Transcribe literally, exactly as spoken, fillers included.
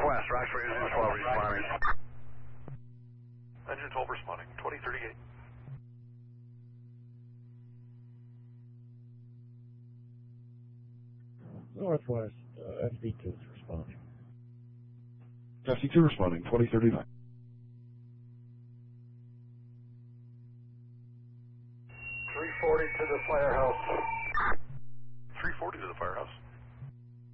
Northwest, Roxbury, Engine twelve responding. Engine twelve responding, twenty thirty-eight. Northwest, uh, F D two is responding. F D two responding, twenty thirty-nine. three forty to the firehouse. three forty to the firehouse.